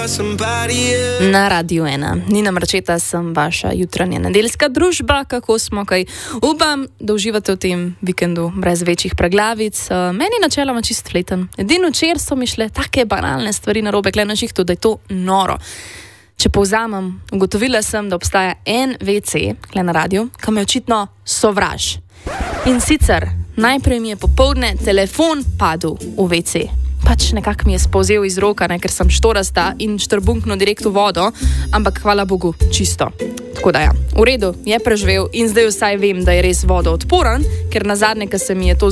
Na Radiu 1. Nina Mrčeta sem vaša jutranja nedeljska družba. Kako smo, kaj? Upam, da uživate v tem vikendu brez večjih preglavic. Meni načeloma čist fleten. Edino včeraj so mi šle take banalne stvari narobe, kle na šihtu, da je to noro. Če povzamem, ugotovila sem, da obstaja en WC, kle na radiju, ki me očitno sovraž. In sicer, najprej mi je popoldne telefon padel v WC. Pač nekako mi je spolzel iz roka, ker sem štorasta in štrbunkno direkt v vodo, ampak hvala Bogu, čisto. Tako da ja, v redu, je preživel in zdaj vsaj vem, da je res vodoodporen, ker nazadnje, ko se mi je to